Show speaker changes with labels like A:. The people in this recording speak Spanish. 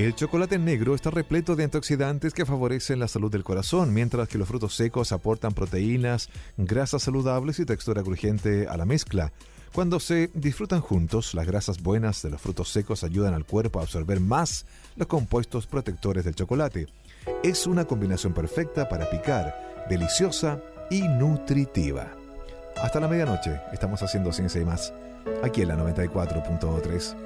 A: El chocolate negro está repleto de antioxidantes que favorecen la salud del corazón, mientras que los frutos secos aportan proteínas, grasas saludables y textura crujiente a la mezcla. Cuando se disfrutan juntos, las grasas buenas de los frutos secos ayudan al cuerpo a absorber más los compuestos protectores del chocolate. Es una combinación perfecta para picar, deliciosa y nutritiva. Hasta la medianoche estamos haciendo Ciencia y Más, aquí en la 94.3.